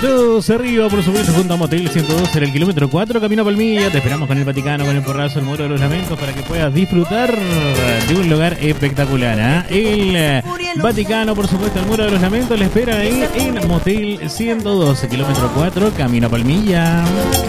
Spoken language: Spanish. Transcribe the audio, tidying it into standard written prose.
Todos arriba, por supuesto, junto a Motel 102 en el kilómetro 4, camino a Palmilla. Te esperamos con el Vaticano, con el Porrazo, el Muro de los Lamentos, para que puedas disfrutar de un lugar espectacular. El Vaticano, por supuesto, el Muro de los Lamentos, le espera ahí en Motel 112, kilómetro 4, camino a Palmilla.